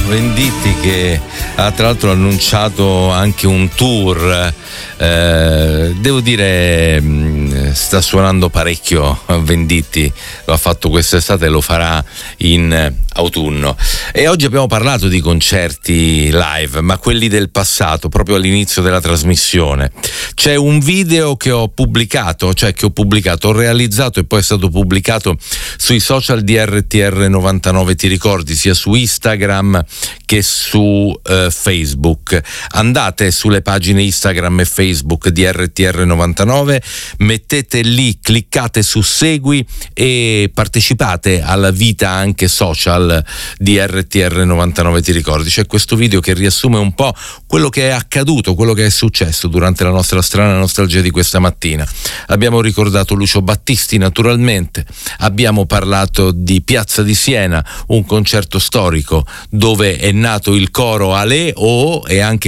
Venditti che ha tra l'altro annunciato anche un tour, devo dire sta suonando parecchio Venditti, lo ha fatto quest'estate e lo farà in autunno. E oggi abbiamo parlato di concerti live, ma quelli del passato, proprio all'inizio della trasmissione. C'è un video che ho pubblicato, ho realizzato e poi è stato pubblicato sui social di RTR 99, ti ricordi, sia su Instagram che su Facebook. Andate sulle pagine Instagram e Facebook di RTR 99, mettete lì, cliccate su segui e partecipate alla vita anche social di RTR 99, ti ricordi. C'è questo video che riassume un po' quello che è accaduto, quello che è successo durante la nostra strana nostalgia di questa mattina. Abbiamo ricordato Lucio Battisti, naturalmente, abbiamo parlato di Piazza di Siena, un concerto storico dove è nato il coro Ale O, e anche